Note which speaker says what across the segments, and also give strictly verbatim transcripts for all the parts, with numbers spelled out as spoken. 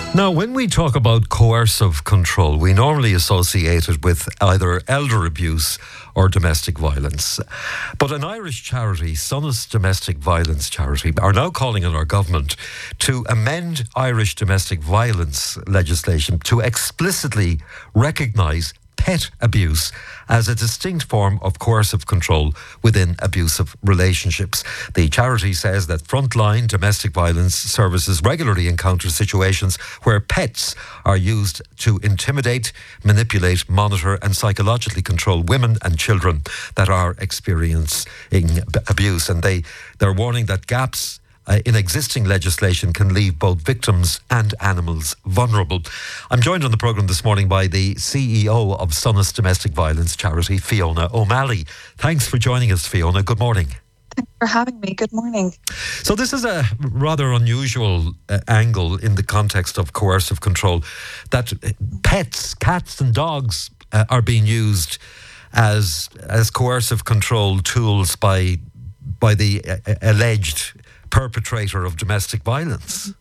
Speaker 1: Now, when we talk about coercive control, we normally associate it with either elder abuse or domestic violence. But an Irish charity, Sonas Domestic Violence Charity, are now calling on our government to amend Irish domestic violence legislation to explicitly recognise pet abuse as a distinct form of coercive control within abusive relationships. The charity says that frontline domestic violence services regularly encounter situations where pets are used to intimidate, manipulate, monitor and psychologically control women and children that are experiencing abuse. And they, they're warning that gaps Uh, in existing legislation can leave both victims and animals vulnerable. I'm joined on the programme this morning by the C E O of Sonas Domestic Violence Charity, Fiona O'Malley. Thanks for joining us, Fiona. Good morning.
Speaker 2: Thanks for having me. Good morning.
Speaker 1: So this is a rather unusual uh, angle in the context of coercive control, that pets, cats and dogs uh, are being used as as coercive control tools by by the uh, alleged perpetrator of domestic violence.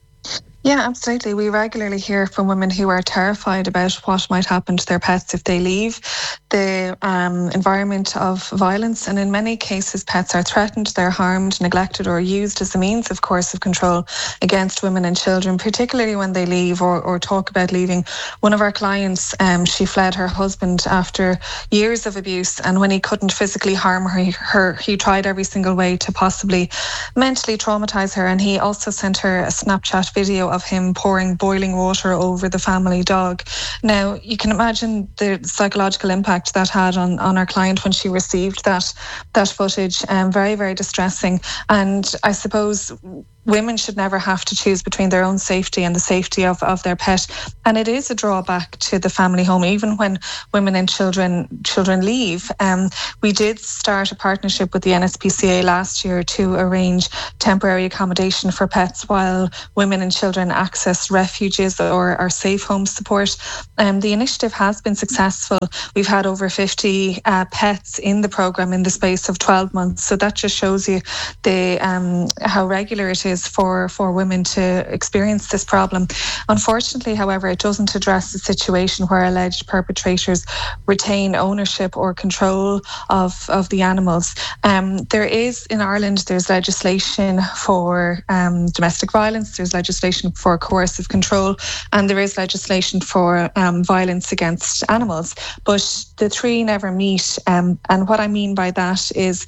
Speaker 2: Yeah, absolutely. We regularly hear from women who are terrified about what might happen to their pets if they leave the um, environment of violence. And in many cases, pets are threatened, they're harmed, neglected, or used as a means of coercive control against women and children, particularly when they leave or, or talk about leaving. One of our clients, um, she fled her husband after years of abuse, and when he couldn't physically harm her, her, he tried every single way to possibly mentally traumatise her. And he also sent her a Snapchat video of him pouring boiling water over the family dog. Now, you can imagine the psychological impact that had on, on our client when she received that that footage. Um, very, very distressing. And I suppose women should never have to choose between their own safety and the safety of, of their pet. And it is a drawback to the family home, even when women and children children leave. Um, we did start a partnership with the N S P C A last year to arrange temporary accommodation for pets while women and children access refuges or our safe home support. Um, the initiative has been successful. We've had over fifty uh, pets in the programme in the space of twelve months. So that just shows you the um, how regular it is for, for women to experience this problem. Unfortunately, however, it doesn't address the situation where alleged perpetrators retain ownership or control of, of the animals. Um, there is, in Ireland, there's legislation for um, domestic violence, there's legislation for coercive control, and there is legislation for um, violence against animals. But the three never meet. Um, and what I mean by that is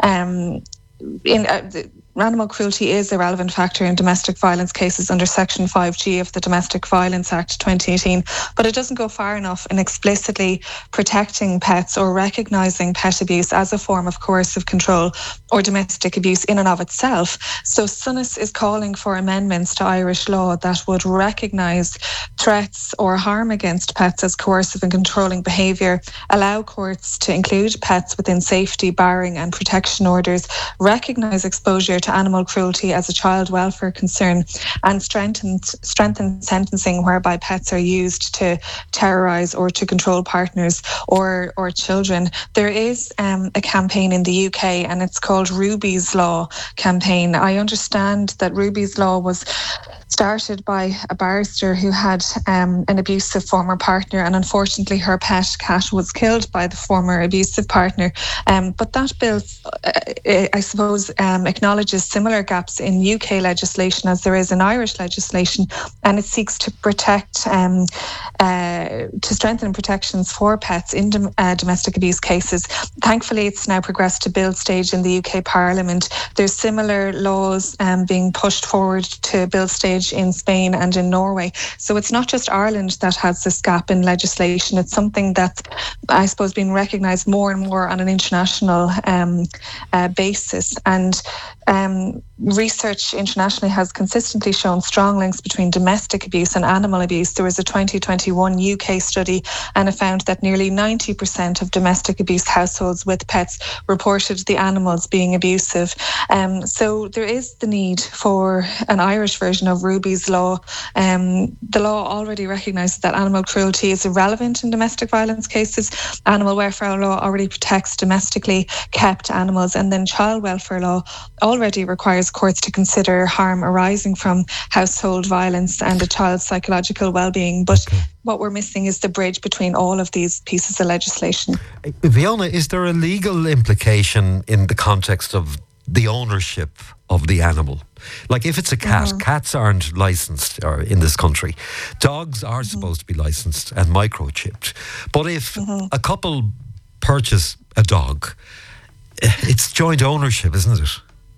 Speaker 2: um, in uh, the, animal cruelty is a relevant factor in domestic violence cases under Section five G of the Domestic Violence Act twenty eighteen, but it doesn't go far enough in explicitly protecting pets or recognising pet abuse as a form of coercive control or domestic abuse in and of itself. So Sonas is calling for amendments to Irish law that would recognise threats or harm against pets as coercive and controlling behaviour, allow courts to include pets within safety, barring and protection orders, recognise exposure to animal cruelty as a child welfare concern, and strengthen, strengthen sentencing whereby pets are used to terrorise or to control partners or, or children. There is um, a campaign in the U K and it's called Ruby's Law campaign. I understand that Ruby's Law was started by a barrister who had um, an abusive former partner, and unfortunately her pet cat was killed by the former abusive partner. Um, but that bill, uh, I suppose, um, acknowledges similar gaps in U K legislation as there is in Irish legislation, and it seeks to protect, um, uh, to strengthen protections for pets in dom- uh, domestic abuse cases. Thankfully, it's now progressed to bill stage in the U K Parliament. There's similar laws um, being pushed forward to bill stage in Spain and in Norway. So it's not just Ireland that has this gap in legislation. It's something that's, I suppose, being recognised more and more on an international um, uh, basis. And um, research internationally has consistently shown strong links between domestic abuse and animal abuse. There was a twenty twenty-one U K study, and it found that nearly ninety percent of domestic abuse households with pets reported the animals being abusive. Um, so there is the need for an Irish version of Ruby's Law. Um, the law already recognises that animal cruelty is irrelevant in domestic violence cases. Animal welfare law already protects domestically kept animals, and then child welfare law already requires courts to consider harm arising from household violence and a child's psychological well-being. But
Speaker 1: okay.
Speaker 2: what we're missing is the bridge between all of these pieces of legislation.
Speaker 1: Fiona, is there a legal implication in the context of the ownership of the animal? Like if it's a cat, mm-hmm. cats aren't licensed or in this country. Dogs are mm-hmm. supposed to be licensed and microchipped. But if mm-hmm. a couple purchase a dog, it's joint ownership, isn't it?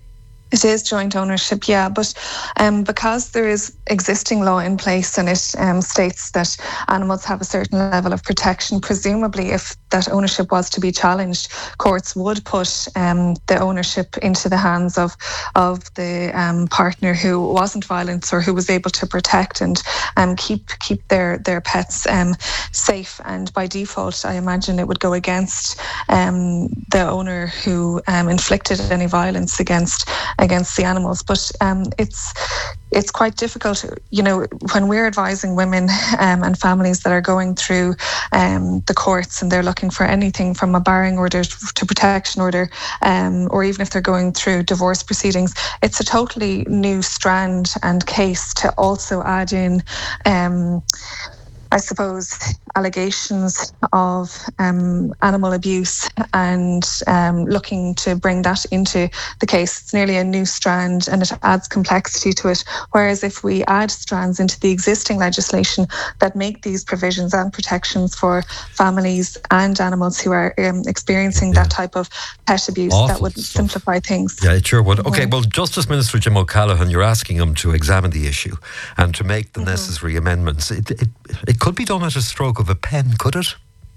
Speaker 2: It is joint ownership, yeah, but um, because there is existing law in place and it um, states that animals have a certain level of protection, presumably if that ownership was to be challenged, courts would put um, the ownership into the hands of of the um, partner who wasn't violent or who was able to protect and um, keep keep their, their pets um, safe. And by default, I imagine it would go against um, the owner who um, inflicted any violence against against the animals. But um, it's it's quite difficult, you know, when we're advising women um, and families that are going through um, the courts and they're looking for anything from a barring order to protection order, um, or even if they're going through divorce proceedings, it's a totally new strand and case to also add in um, I suppose, allegations of um, animal abuse and um, looking to bring that into the case. It's nearly a new strand and it adds complexity to it. Whereas if we add strands into the existing legislation that make these provisions and protections for families and animals who are um, experiencing yeah. that type of pet abuse, Awful that would stuff. simplify things.
Speaker 1: Yeah, it sure would. Okay, mm-hmm. well, Justice Minister Jim O'Callaghan, you're asking him to examine the issue and to make the mm-hmm. necessary amendments. It, it, it could be done at a stroke of a pen, could it?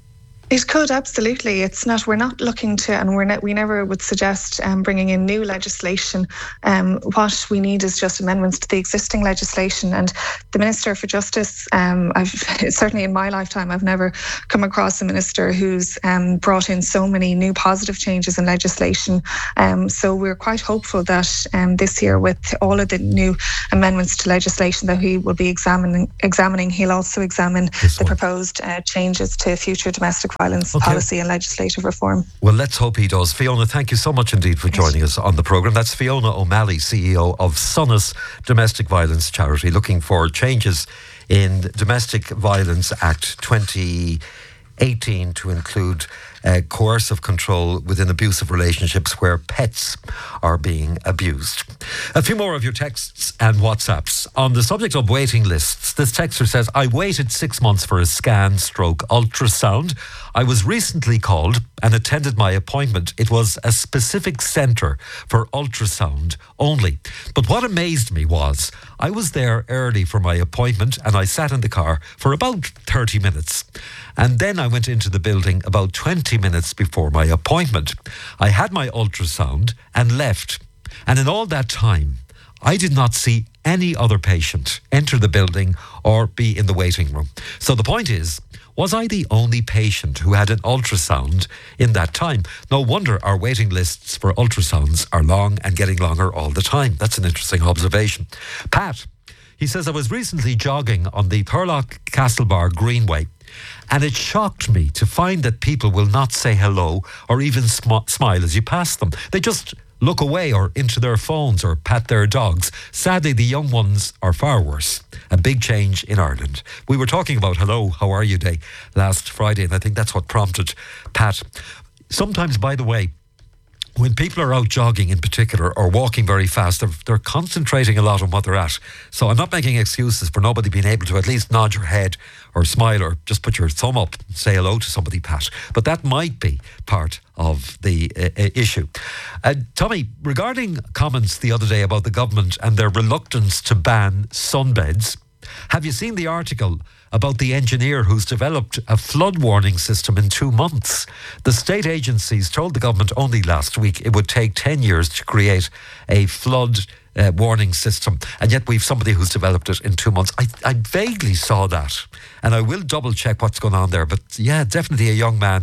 Speaker 2: It could, absolutely. It's not, we're not looking to, and we're not, we never would suggest um, bringing in new legislation. Um, what we need is just amendments to the existing legislation. And the Minister for Justice, um, I've certainly in my lifetime, I've never come across a minister who's um, brought in so many new positive changes in legislation. Um, so we're quite hopeful that um, this year, with all of the new amendments to legislation that he will be examining, examining he'll also examine this the one. proposed uh, changes to future domestic violence okay. policy and legislative reform.
Speaker 1: Well, let's hope he does. Fiona, thank you so much indeed for joining us on the programme. That's Fiona O'Malley, C E O of Sonus Domestic Violence Charity, looking for changes in Domestic Violence Act twenty eighteen to include uh, coercive control within abusive relationships where pets are being abused. A few more of your texts and WhatsApps. On the subject of waiting lists, this texter says, I waited six months for a scan stroke ultrasound. I was recently called and attended my appointment. It was a specific centre for ultrasound only. But what amazed me was I was there early for my appointment and I sat in the car for about thirty minutes. And then I went into the building about twenty minutes before my appointment. I had my ultrasound and left. And in all that time, I did not see any other patient enter the building or be in the waiting room. So the point is, was I the only patient who had an ultrasound in that time? No wonder our waiting lists for ultrasounds are long and getting longer all the time. That's an interesting observation. Pat, he says, I was recently jogging on the Thurlock Castlebar Greenway, and it shocked me to find that people will not say hello or even sm- smile as you pass them. They just look away or into their phones or pat their dogs. Sadly, the young ones are far worse. A big change in Ireland. We were talking about Hello, How Are You Day last Friday, and I think that's what prompted Pat. Sometimes, by the way, when people are out jogging in particular or walking very fast, they're, they're concentrating a lot on what they're at. So I'm not making excuses for nobody being able to at least nod your head or smile or just put your thumb up and say hello to somebody, Pat. But that might be part of the uh, issue. Uh, Tommy, regarding comments the other day about the government and their reluctance to ban sunbeds, have you seen the article about the engineer who's developed a flood warning system in two months? The state agencies told the government only last week it would take ten years to create a flood uh, warning system, and yet we've somebody who's developed it in two months. I, I vaguely saw that, and I will double check what's going on there, but yeah, definitely a young man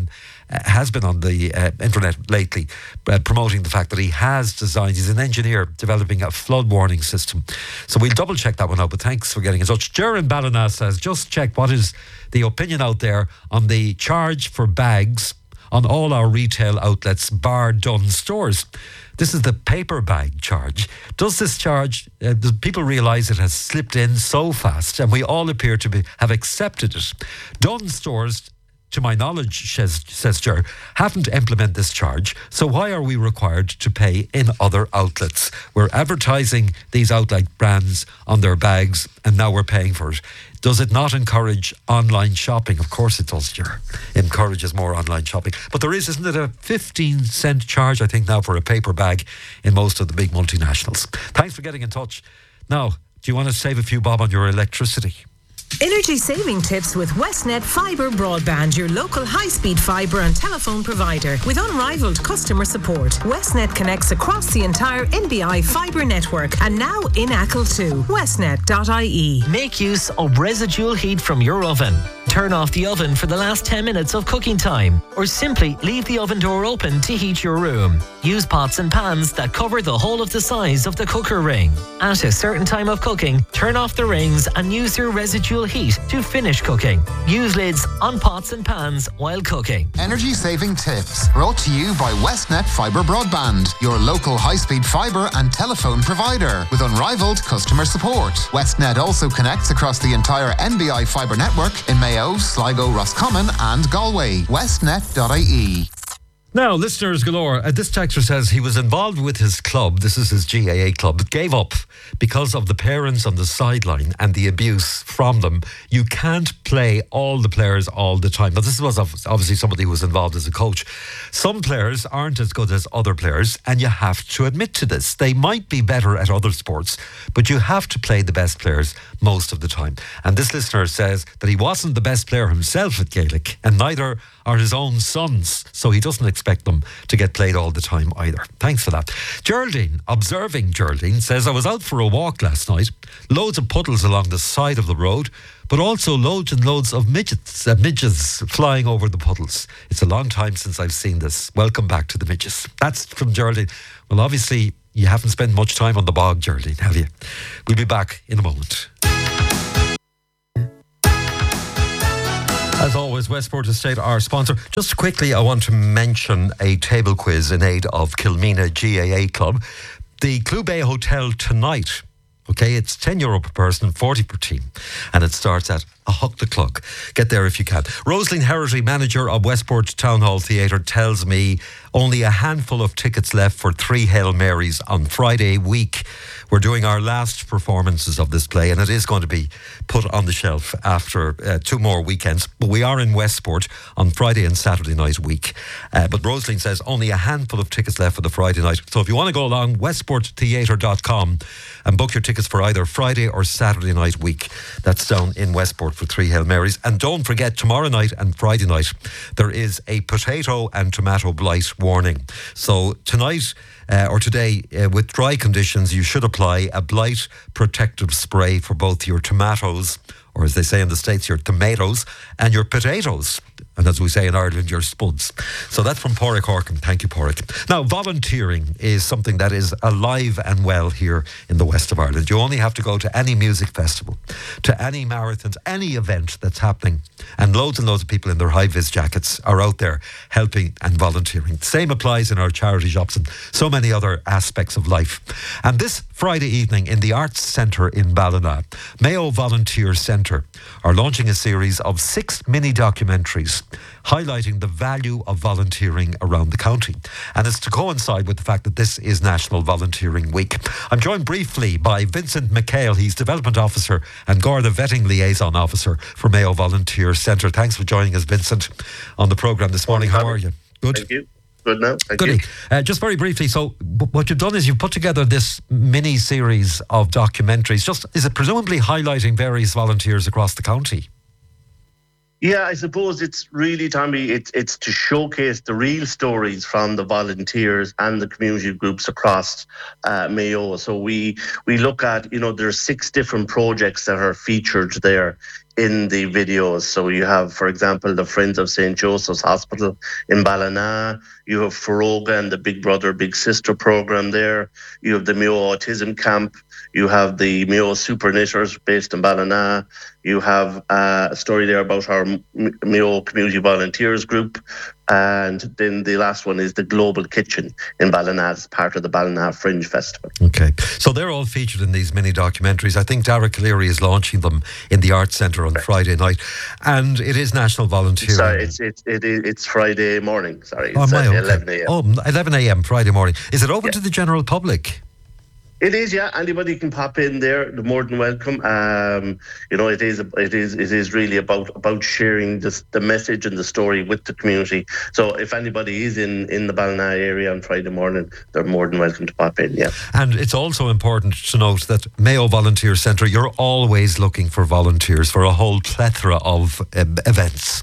Speaker 1: uh, has been on the uh, internet lately uh, promoting the fact that he has designed, he's an engineer developing a flood warning system. So we'll double check that one out, but thanks for getting in touch. Jaron Ballina says, just check what is the opinion out there on the charge for bags on all our retail outlets, bar Dunnes Stores. This is the paper bag charge. Does this charge, uh, do people realise it has slipped in so fast, and we all appear to be, have accepted it? Dunnes Stores, to my knowledge, says, says Ger, haven't implemented this charge, so why are we required to pay in other outlets? We're advertising these outlet brands on their bags, and now we're paying for it. Does it not encourage online shopping? Of course it does, Ger. Encourages more online shopping. But there is, isn't it, a fifteen cent charge, I think, now for a paper bag in most of the big multinationals. Thanks for getting in touch. Now, do you want to save a few bob on your electricity?
Speaker 3: Energy saving tips with Westnet Fibre Broadband, your local high-speed fibre and telephone provider with unrivaled customer support. Westnet connects across the entire N B I fibre network and now in Achill too. westnet dot I E.
Speaker 4: Make use of residual heat from your oven. Turn off the oven for the last ten minutes of cooking time, or simply leave the oven door open to heat your room. Use pots and pans that cover the whole of the size of the cooker ring. At a certain time of cooking, turn off the rings and use your residual heat to finish cooking. Use lids on pots and pans while cooking.
Speaker 5: Energy saving tips brought to you by Westnet Fibre Broadband, your local high-speed fibre and telephone provider with unrivaled customer support. Westnet also connects across the entire N B I fibre network in Mayo, Sligo, Roscommon and Galway. westnet dot I E.
Speaker 1: Now, listeners galore, uh, this texter says he was involved with his club, this is his G A A club, but gave up because of the parents on the sideline and the abuse from them. You can't play all the players all the time. Now, this was obviously somebody who was involved as a coach. Some players aren't as good as other players, and you have to admit to this. They might be better at other sports, but you have to play the best players most of the time. And this listener says that he wasn't the best player himself at Gaelic, and neither are his own sons, so he doesn't expect them to get played all the time either. Thanks for that. Geraldine, observing Geraldine, says, I was out for a walk last night, loads of puddles along the side of the road, but also loads and loads of midgets, uh, midges flying over the puddles. It's a long time since I've seen this. Welcome back to the midges. That's from Geraldine. Well, obviously, you haven't spent much time on the bog, Geraldine, have you? We'll be back in a moment. As always, Westport Estate, our sponsor. Just quickly, I want to mention a table quiz in aid of Kilmena G A A Club. The Club Bay Hotel tonight, okay, it's ten euro per person, forty per team, and it starts at a huck the clock. Get there if you can. Rosaline Herity, manager of Westport Town Hall Theatre, tells me only a handful of tickets left for three Hail Marys on Friday week. We're doing our last performances of this play, and it is going to be put on the shelf after uh, two more weekends. But we are in Westport on Friday and Saturday night week. Uh, but Rosaline says only a handful of tickets left for the Friday night. So if you want to go along, westport theatre dot com and book your tickets for either Friday or Saturday night week. That's down in Westport for three Hail Marys. And don't forget, tomorrow night and Friday night, there is a potato and tomato blight warning. So tonight... Uh, or today, uh, with dry conditions, you should apply a blight protective spray for both your tomatoes, or as they say in the States, your tomatoes, and your potatoes. And as we say in Ireland, your spuds. So that's from Pádraig Horkin. Thank you, Pádraig. Now, volunteering is something that is alive and well here in the west of Ireland. You only have to go to any music festival, to any marathons, any event that's happening, and loads and loads of people in their high-vis jackets are out there helping and volunteering. Same applies in our charity shops and so many other aspects of life. And this Friday evening in the Arts Centre in Ballina, Mayo Volunteer Centre are launching a series of six mini documentaries highlighting the value of volunteering around the county. And it's to coincide with the fact that this is National Volunteering Week. I'm joined briefly by Vincent McHale. He's Development Officer and Garda Vetting Liaison Officer for Mayo Volunteer Centre. Thanks for joining us, Vincent, on the programme this morning. How are you? Good?
Speaker 6: Thank you. Good now. Thank
Speaker 1: Goody.
Speaker 6: you.
Speaker 1: Uh, just very briefly, so w- what you've done is you've put together this mini series of documentaries. Just is it presumably highlighting various volunteers across the county?
Speaker 6: Yeah, I suppose it's really, Tommy, it's it's to showcase the real stories from the volunteers and the community groups across uh, Mayo. So we we look at, you know, there's six different projects that are featured there in the videos. So you have, for example, the Friends of Saint Joseph's Hospital in Ballina. You have Feroga and the Big Brother, Big Sister program there. You have the Mayo Autism Camp. You have the Mayo Super Knitters based in Ballina. You have uh, a story there about our Mayo Community Volunteers Group. And then the last one is the Global Kitchen in Ballina as part of the Ballina Fringe Festival.
Speaker 1: Okay. So they're all featured in these mini documentaries. I think Dara Cleary is launching them in the Arts Centre on right. Friday night. And it is National Volunteer.
Speaker 6: Sorry, it's, it's, it is, it's Friday morning. Sorry, it's
Speaker 1: oh, my, okay.
Speaker 6: eleven a.m.
Speaker 1: Oh, eleven a.m. Friday morning. Is it open yeah. to the general public?
Speaker 6: It is, yeah. Anybody can pop in there. They're more than welcome. Um, you know, it is, it is, it is really about about sharing this, the message and the story with the community. So, if anybody is in in the Ballina area on Friday morning, they're more than welcome to pop in. Yeah.
Speaker 1: And it's also important to note that Mayo Volunteer Centre, you're always looking for volunteers for a whole plethora of um, events.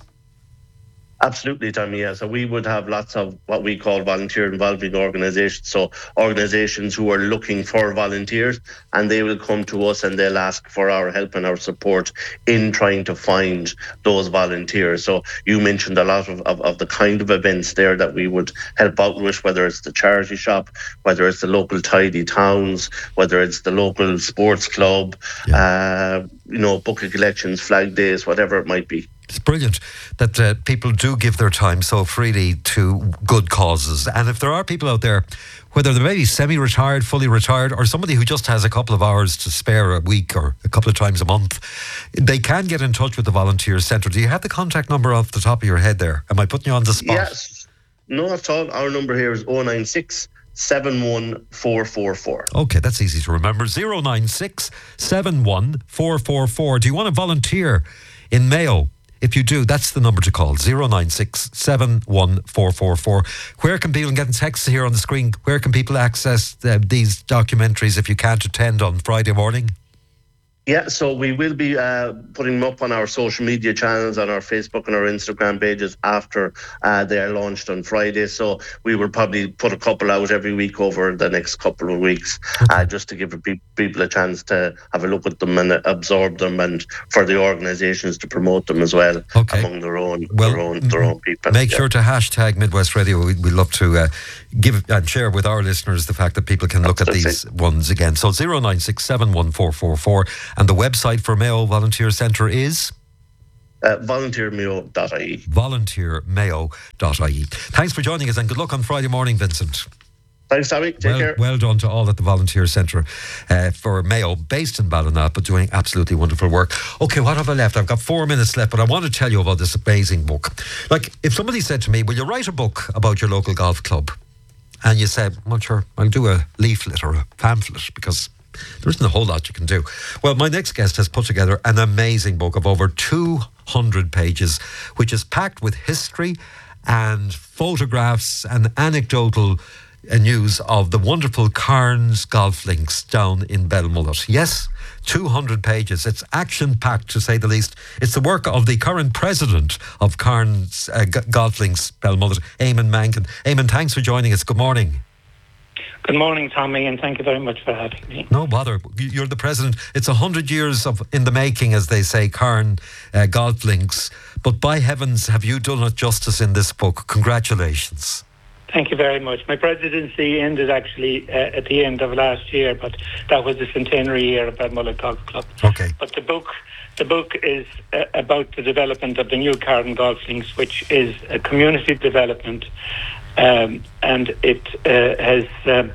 Speaker 6: Absolutely, Tommy. Yeah. So we would have lots of what we call volunteer involving organisations. So organisations who are looking for volunteers, and they will come to us and they'll ask for our help and our support in trying to find those volunteers. So you mentioned a lot of, of, of the kind of events there that we would help out with, whether it's the charity shop, whether it's the local tidy towns, whether it's the local sports club, yeah. uh, you know, bucket collections, flag days, whatever it might be.
Speaker 1: It's brilliant that uh, people do give their time so freely to good causes. And if there are people out there, whether they're maybe semi-retired, fully retired, or somebody who just has a couple of hours to spare a week or a couple of times a month, they can get in touch with the Volunteer Centre. Do you have the contact number off the top of your head there? Am I putting you on the spot?
Speaker 6: Yes. No, at all. Our number here is oh nine six, seven one four four four.
Speaker 1: Okay, that's easy to remember. oh nine six, seven one four four four. Do you want to volunteer in Mayo? If you do, that's the number to call, oh nine six, seven one four four four. Where can people, get text here on the screen, where can people access uh, these documentaries if you can't attend on Friday morning?
Speaker 6: Yeah, so we will be uh, putting them up on our social media channels, on our Facebook and our Instagram pages after uh, they are launched on Friday. So we will probably put a couple out every week over the next couple of weeks, okay. uh, just to give people a chance to have a look at them and absorb them, and for the organisations to promote them as well, okay. among their own, well, their own, their own people.
Speaker 1: Make
Speaker 6: yeah.
Speaker 1: sure to hashtag Midwest Radio. We, we love to uh, give and share with our listeners the fact that people can look Absolutely. at these ones again. So oh nine six, seven one four four four. And the website for Mayo Volunteer Centre is?
Speaker 6: Uh, volunteer mayo dot I E.
Speaker 1: volunteer mayo dot I E. Thanks for joining us and good luck on Friday morning, Vincent.
Speaker 6: Thanks, Tommy. Take
Speaker 1: well,
Speaker 6: care.
Speaker 1: Well done to all at the Volunteer Centre uh, for Mayo, based in Ballina, but doing absolutely wonderful work. Okay, what have I left? I've got four minutes left, but I want to tell you about this amazing book. Like, if somebody said to me, will you write a book about your local golf club? And you said, well, sure, I'll do a leaflet or a pamphlet, because there isn't a whole lot you can do. Well, my next guest has put together an amazing book of over two hundred pages, which is packed with history and photographs and anecdotal uh, news of the wonderful Carnes golf links down in Belmullet. Yes, two hundred pages. It's action-packed, to say the least. It's the work of the current president of Carnes uh, G- Golf Links Belmullet, Eamon Mankin. Eamon, thanks for joining us. Good morning.
Speaker 7: Good morning, Tommy, and thank you very much for having me.
Speaker 1: No bother. You're the president. It's a hundred years of in the making, as they say, Carn uh, Golf Links. But by heavens, have you done it justice in this book? Congratulations.
Speaker 7: Thank you very much. My presidency ended actually uh, at the end of last year, but that was the centenary year of Belmullet Golf Club.
Speaker 1: Okay.
Speaker 7: But the book, the book is uh, about the development of the new Carn Golf Links, which is a community development. Um, and it uh, has, um,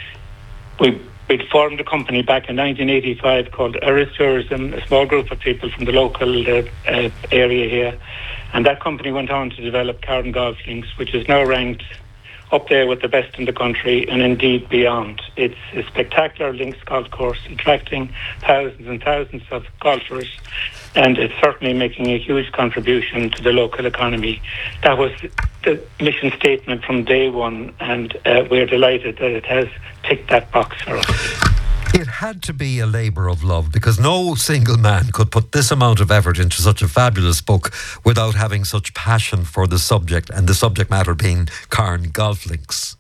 Speaker 7: we we formed a company back in nineteen eighty-five called Eris Tourism, a small group of people from the local uh, uh, area here. And that company went on to develop Carn Golf Links, which is now ranked up there with the best in the country and indeed beyond. It's a spectacular links golf course, attracting thousands and thousands of golfers, and it's certainly making a huge contribution to the local economy. That was the mission statement from day one, and uh, we're delighted that it has ticked that box for us.
Speaker 1: It had to be a labour of love, because no single man could put this amount of effort into such a fabulous book without having such passion for the subject, and the subject matter being Carn Golf Links.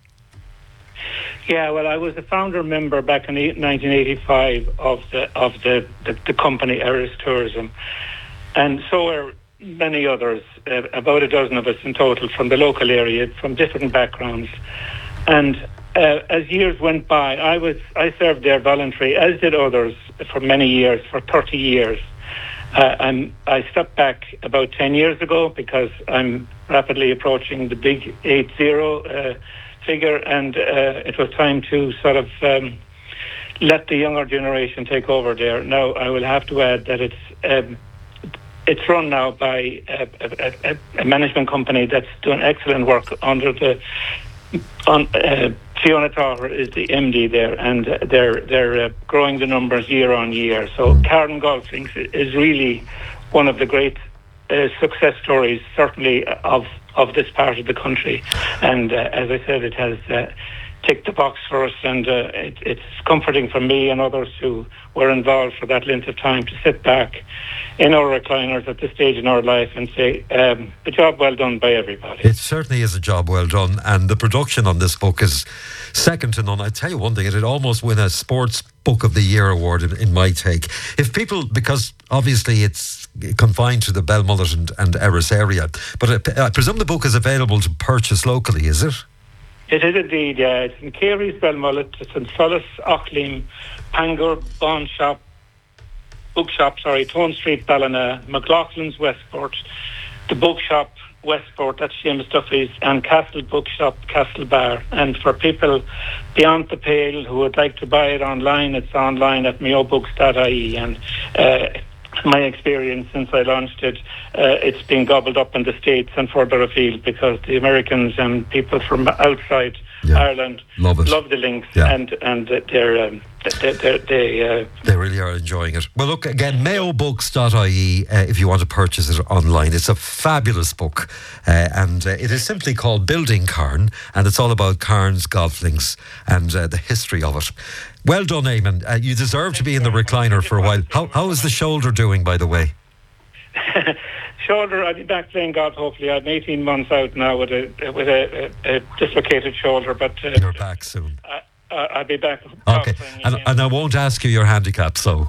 Speaker 7: Yeah, well, I was a founder member back in nineteen eighty-five of the of the, the, the company Eris Tourism, and so are many others, uh, about a dozen of us in total from the local area, from different backgrounds. And uh, as years went by, I was I served there voluntary, as did others, for many years, for thirty years. Uh, I'm, I stepped back about ten years ago because I'm rapidly approaching the big eight zero uh, figure, and uh, it was time to sort of um, let the younger generation take over there. Now, I will have to add that it's um, it's run now by a, a, a management company that's doing excellent work under the on. Uh, Fiona Toher is the M D there, and uh, they're they're uh, growing the numbers year on year. So Cairn Golf Links is really one of the great uh, success stories, certainly of of this part of the country. And uh, as I said, it has uh, ticked the box for us, and uh, it, it's comforting for me and others who were involved for that length of time to sit back in our recliners at this stage in our life and say, um, a job well done by everybody.
Speaker 1: It certainly is a job well done, and the production on this book is second to none. I tell you one thing, it'd almost win a Sports Book of the Year award in, in my take. If people, because obviously it's confined to the Belmullet and, and Erris area, but I, I presume the book is available to purchase locally, is it?
Speaker 7: It is indeed, yeah. It's in Carey's, Belmullet, it's in Solis, Auckland, Bangor, Bond Shop, Bookshop, sorry, Tone Street, Ballina, McLaughlin's, Westport, the Bookshop, Westport, that's Seamus Duffy's, and Castle Bookshop, Castlebar. And for people beyond the pale who would like to buy it online, it's online at meo books dot I E. And uh, my experience since I launched it, uh, it's been gobbled up in the States and further afield because the Americans and people from outside yeah. Ireland
Speaker 1: love, it.
Speaker 7: love the links,
Speaker 1: yeah.
Speaker 7: and and they're um, they they they, uh,
Speaker 1: they really are enjoying it. Well, look again, meo books dot I E uh, if you want to purchase it online. It's a fabulous book, uh, and uh, it is simply called Building Cairn, and it's all about Cairn's golf links and uh, the history of it. Well done, Eamon. Uh, you deserve to be in the recliner for a while. How how is the shoulder doing, by the way?
Speaker 7: Shoulder, I'll be back playing golf hopefully. I'm eighteen months out now with a with a, a, a dislocated shoulder, but uh,
Speaker 1: you're back soon.
Speaker 7: I, I, I'll be back.
Speaker 1: Okay, and, and I won't ask you your handicap, so.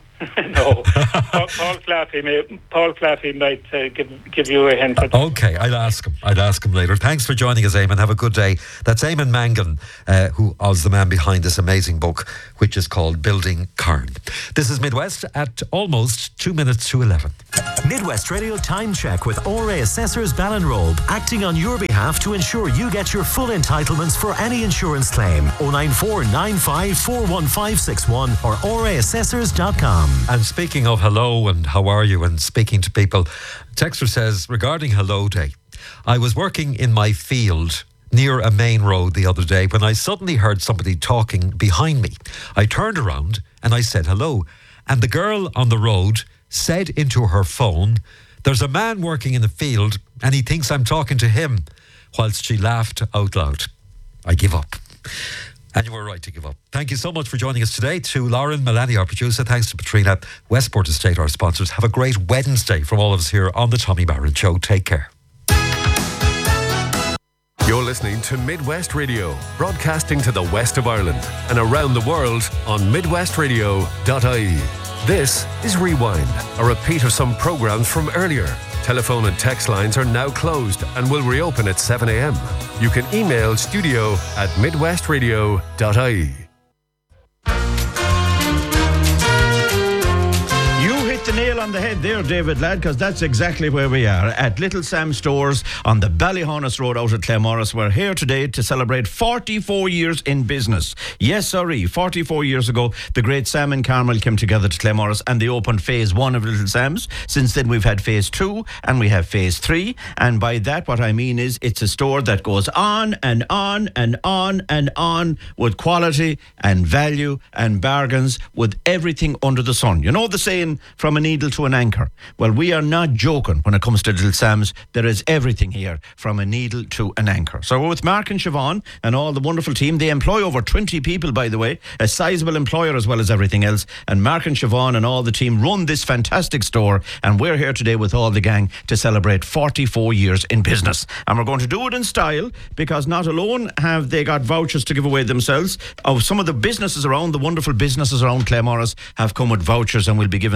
Speaker 7: No, Paul, Paul Claffey may, Paul Claffey might uh, give give you a hint.
Speaker 1: Okay, I'll ask him. I'll ask him later. Thanks for joining us, Eamon. Have a good day. That's Eamon Mangan, uh, who was the man behind this amazing book, which is called Building Cairn. This is Midwest at almost two minutes to eleven.
Speaker 8: Midwest Radio Time Check with O R A Assessors Ballinrobe, acting on your behalf to ensure you get your full entitlements for any insurance claim. oh nine four nine five four one five six one or O R A assessors dot com.
Speaker 1: And speaking of hello and how are you and speaking to people, Texter says, regarding Hello Day, I was working in my field near a main road the other day when I suddenly heard somebody talking behind me. I turned around and I said hello, and the girl on the road said into her phone, "There's a man working in the field and he thinks I'm talking to him," whilst she laughed out loud. I give up. And you were right to give up. Thank you so much for joining us today. To Lauren Malani, our producer. Thanks to Patrina, Westport Estate, our sponsors. Have a great Wednesday from all of us here on the Tommy Barron Show. Take care.
Speaker 9: You're listening to Midwest Radio, broadcasting to the west of Ireland and around the world on midwest radio dot I E. This is Rewind, a repeat of some programmes from earlier. Telephone and text lines are now closed and will reopen at seven a.m. You can email studio at midwest radio dot I E.
Speaker 10: The nail on the head there, David Ladd, because that's exactly where we are at Little Sam Stores on the Ballyhonus Road out at Claremorris. We're here today to celebrate forty-four years in business. Yes, sorry, forty-four years ago, the great Sam and Carmel came together to Claremorris and they opened phase one of Little Sam's. Since then, we've had phase two and we have phase three. And by that, what I mean is it's a store that goes on and on and on and on with quality and value and bargains with everything under the sun. You know the saying, from a needle to an anchor. Well, we are not joking when it comes to Little Sam's. There is everything here from a needle to an anchor. So we're with Mark and Siobhan and all the wonderful team. They employ over twenty people, by the way, a sizable employer as well as everything else. And Mark and Siobhan and all the team run this fantastic store. And we're here today with all the gang to celebrate forty-four years in business. And we're going to do it in style because not alone have they got vouchers to give away themselves. Of some of the businesses around, the wonderful businesses around Claremorris have come with vouchers, and we'll be giving some of those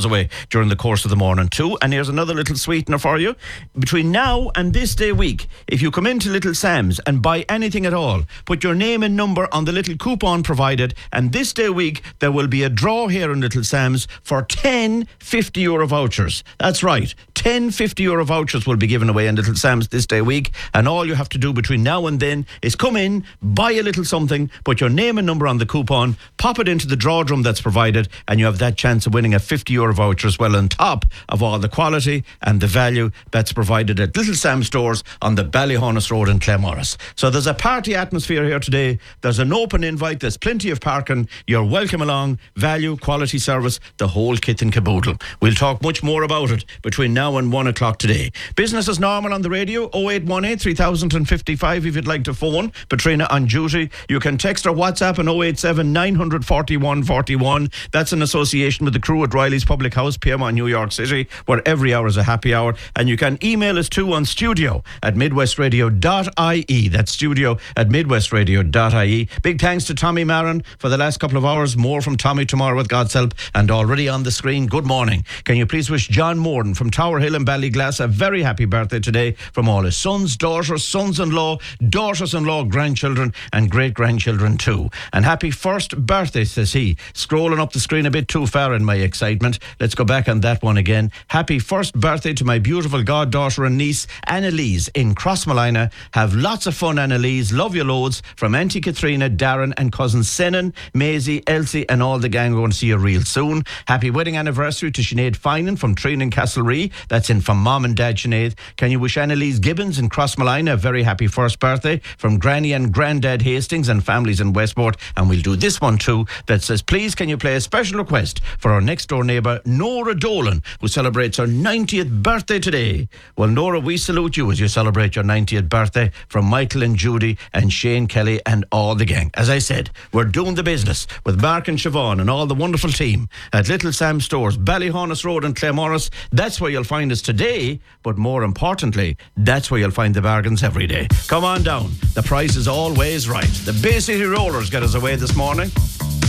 Speaker 10: those away during the course of the morning too. And here's another little sweetener for you. Between now and this day week, if you come into Little Sam's and buy anything at all, put your name and number on the little coupon provided, and this day week there will be a draw here in Little Sam's for ten fifty euro vouchers. That's right, ten fifty euro vouchers will be given away in Little Sam's this day week, and all you have to do between now and then is come in, buy a little something, put your name and number on the coupon, pop it into the draw drum that's provided, and you have that chance of winning a fifty euro voucher as well, on top of all the quality and the value that's provided at Little Sam stores on the Ballyhonus Road in Claremorris. So there's a party atmosphere here today. There's an open invite. There's plenty of parking. You're welcome along. Value, quality service, the whole kit and caboodle. We'll talk much more about it between now and one o'clock today. Business as normal on the radio, oh eight one eight, three thousand fifty-five if you'd like to phone Patrina on duty. You can text or WhatsApp on oh eight seven, nine four one, four one. That's in association with the crew at Riley's Public House, P M on New York City, where every hour is a happy hour. And you can email us too on studio at midwestradio dot I E. That's studio at midwestradio dot I E. Big thanks to Tommy Maron for the last couple of hours. More from Tommy tomorrow with God's help. And already on the screen, good morning. Can you please wish John Morden from Tower Hill and Ballyglass a very happy birthday today from all his sons, daughters, sons-in-law, daughters-in-law, grandchildren and great-grandchildren too. And happy first birthday, says he. Scrolling up the screen a bit too far in my excitement. Let's go back on that one again. Happy first birthday to my beautiful goddaughter and niece, Annalise, in Crossmolina. Have lots of fun, Annalise. Love you loads. From Auntie Katrina, Darren and cousin Senan, Maisie, Elsie and all the gang. We're going to see you real soon. Happy wedding anniversary to Sinead Finan from Treen and Castlerea. That's in from Mom and Dad Sinead. Can you wish Annalise Gibbons in Crossmolina a very happy first birthday from Granny and Granddad Hastings and families in Westport. And we'll do this one too, that says, please can you play a special request for our next door neighbour Nora Dolan, who celebrates her ninetieth birthday today. Well, Nora, we salute you as you celebrate your ninetieth birthday, from Michael and Judy and Shane Kelly and all the gang. As I said, we're doing the business with Mark and Siobhan and all the wonderful team at Little Sam Stores, Ballyhonus Road in Claremorris. That's where you'll find us today, but more importantly, that's where you'll find the bargains every day. Come on down. The price is always right. The Bay City Rollers get us away this morning.